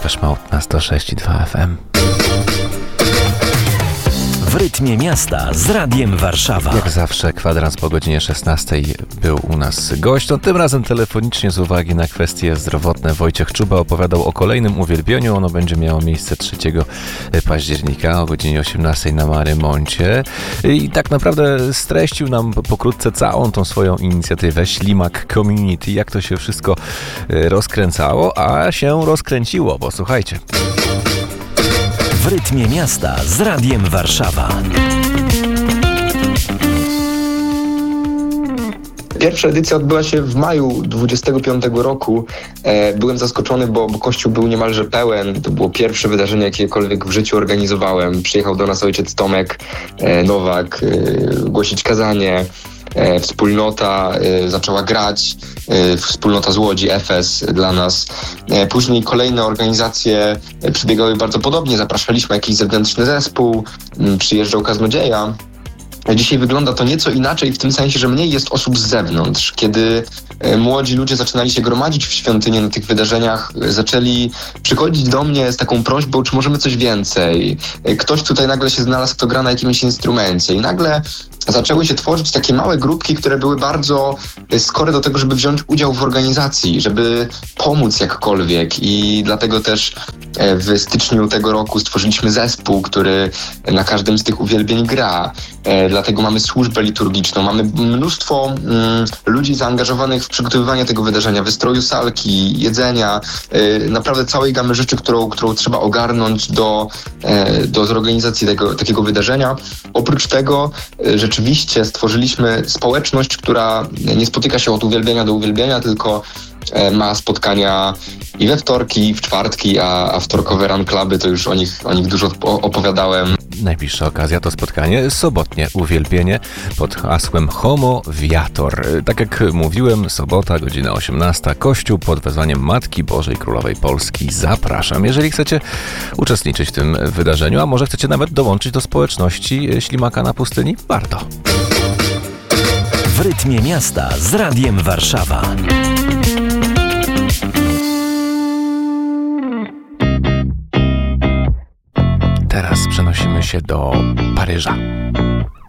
Depeche Mode na 106,2 FM. W rytmie miasta z Radiem Warszawa. Jak zawsze kwadrans po godzinie 16 był u nas gość. No, tym razem telefonicznie z uwagi na kwestie zdrowotne Wojciech Czuba opowiadał o kolejnym uwielbieniu. Ono będzie miało miejsce 3 października o godzinie 18 na Marymoncie. I tak naprawdę streścił nam pokrótce całą tą swoją inicjatywę Ślimak Community. Jak to się wszystko rozkręcało, a się rozkręciło. Posłuchajcie. W rytmie miasta z Radiem Warszawa. Pierwsza edycja odbyła się w maju 25 roku. Byłem zaskoczony, bo kościół był niemalże pełen. To było pierwsze wydarzenie, jakiekolwiek w życiu organizowałem. Przyjechał do nas ojciec Tomek Nowak głosić kazanie. Wspólnota zaczęła grać, wspólnota z Łodzi, Efes dla nas. Później kolejne organizacje przebiegały bardzo podobnie. Zapraszaliśmy jakiś zewnętrzny zespół, przyjeżdżał kaznodzieja. Dzisiaj wygląda to nieco inaczej w tym sensie, że mniej jest osób z zewnątrz. Kiedy młodzi ludzie zaczynali się gromadzić w świątyni na tych wydarzeniach, zaczęli przychodzić do mnie z taką prośbą, czy możemy coś więcej. Ktoś tutaj nagle się znalazł, kto gra na jakimś instrumencie i nagle zaczęły się tworzyć takie małe grupki, które były bardzo skore do tego, żeby wziąć udział w organizacji, żeby pomóc jakkolwiek i dlatego też w styczniu tego roku stworzyliśmy zespół, który na każdym z tych uwielbień gra. Dlatego mamy służbę liturgiczną, mamy mnóstwo ludzi zaangażowanych w przygotowywanie tego wydarzenia, wystroju salki, jedzenia, naprawdę całej gamy rzeczy, którą trzeba ogarnąć do zorganizacji takiego wydarzenia. Oprócz tego rzeczywiście stworzyliśmy społeczność, która nie spotyka się od uwielbienia do uwielbienia, tylko ma spotkania i we wtorki, i w czwartki, a wtorkowe run cluby to już o nich dużo opowiadałem. Najbliższa okazja to spotkanie sobotnie uwielbienie pod hasłem Homo Viator. Tak jak mówiłem, sobota, godzina 18, Kościół pod wezwaniem Matki Bożej Królowej Polski. Zapraszam. Jeżeli chcecie uczestniczyć w tym wydarzeniu, a może chcecie nawet dołączyć do społeczności Ślimaka na pustyni, warto. W rytmie miasta z Radiem Warszawa. Teraz przenosimy się do Paryża.